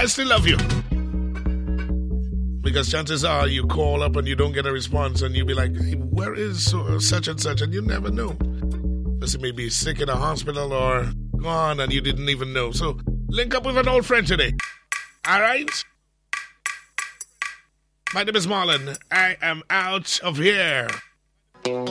I still love you. Because chances are you call up and you don't get a response and you be like, hey, where is such and such? And you never know. Because he may be sick in a hospital or gone and you didn't even know. So link up with an old friend today. All right? My name is Marlon. I am out of here.